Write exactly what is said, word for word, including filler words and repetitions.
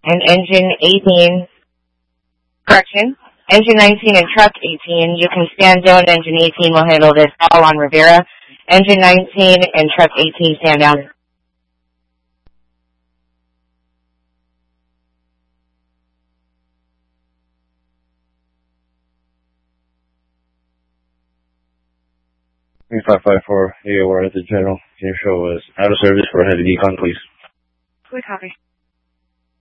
and engine eighteen, correction, engine nineteen and truck eighteen. You can stand down. Engine eighteen will handle this all on Rivera. Engine nineteen and truck eighteen stand down. three five five four, A O R at the General. Can you show us out of service for heavy decon, please? We copy.